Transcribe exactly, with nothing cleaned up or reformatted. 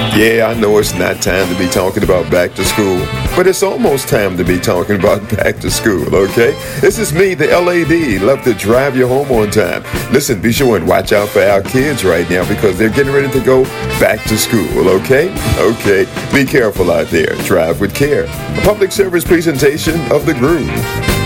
Yeah, I know it's not time to be talking about back to school, but it's almost time to be talking about back to school, okay? This is me, the L A D. Love to drive you home on time. Listen, be sure and watch out for our kids right now because they're getting ready to go back to school, okay? Okay, be careful out there. Drive with care. A public service presentation of The Groove.